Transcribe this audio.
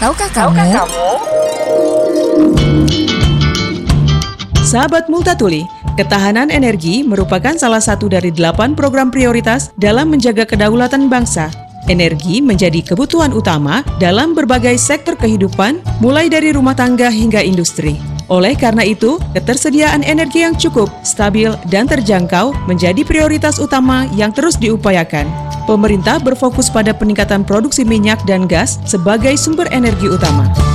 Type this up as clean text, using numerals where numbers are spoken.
Tahukah kamu? Sahabat Multatuli, ketahanan energi merupakan salah satu dari 8 program prioritas dalam menjaga kedaulatan bangsa. Energi menjadi kebutuhan utama dalam berbagai sektor kehidupan, mulai dari rumah tangga hingga industri. Oleh karena itu, ketersediaan energi yang cukup, stabil, dan terjangkau menjadi prioritas utama yang terus diupayakan. Pemerintah berfokus pada peningkatan produksi minyak dan gas sebagai sumber energi utama.